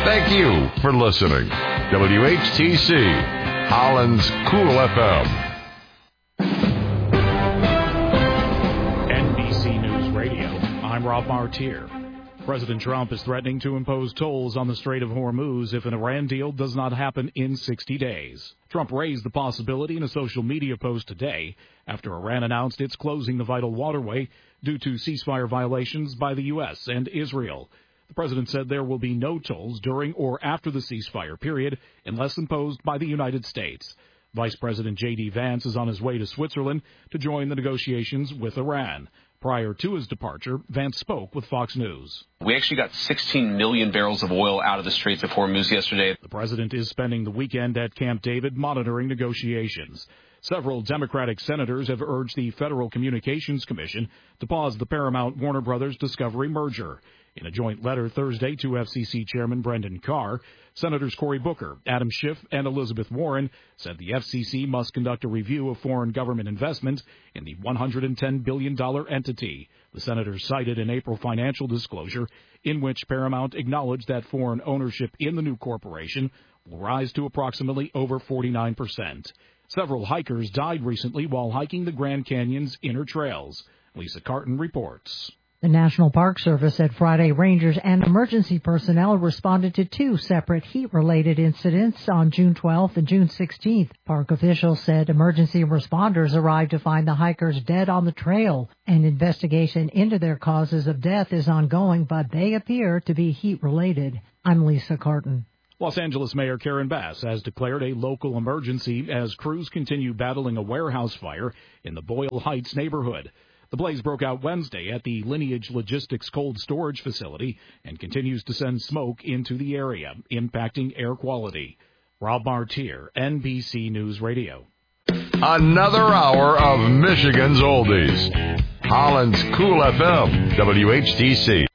Thank you for listening. WHTC, Holland's Cool FM. NBC News Radio, I'm Rob Martier. President Trump is threatening to impose tolls on the Strait of Hormuz if an Iran deal does not happen in 60 days. Trump raised the possibility in a social media post today after Iran announced it's closing the vital waterway due to ceasefire violations by the U.S. and Israel. The president said there will be no tolls during or after the ceasefire period unless imposed by the United States. Vice President J.D. Vance is on his way to Switzerland to join the negotiations with Iran. Prior to his departure, Vance spoke with Fox News. We actually got 16 million barrels of oil out of the Straits of Hormuz yesterday. The president is spending the weekend at Camp David monitoring negotiations. Several Democratic senators have urged the Federal Communications Commission to pause the Paramount-Warner Brothers Discovery merger. In a joint letter Thursday to FCC Chairman Brendan Carr, Senators Cory Booker, Adam Schiff, and Elizabeth Warren said the FCC must conduct a review of foreign government investment in the $110 billion entity. The senators cited an April financial disclosure in which Paramount acknowledged that foreign ownership in the new corporation will rise to approximately over 49%. Several hikers died recently while hiking the Grand Canyon's inner trails. Lisa Carton reports. The National Park Service said Friday rangers and emergency personnel responded to two separate heat-related incidents on June 12th and June 16th. Park officials said emergency responders arrived to find the hikers dead on the trail. An investigation into their causes of death is ongoing, but they appear to be heat-related. I'm Lisa Carton. Los Angeles Mayor Karen Bass has declared a local emergency as crews continue battling a warehouse fire in the Boyle Heights neighborhood. The blaze broke out Wednesday at the Lineage Logistics cold storage facility and continues to send smoke into the area, impacting air quality. Rob Martier, NBC News Radio. Another hour of Michigan's oldies. Holland's Cool FM, WHTC.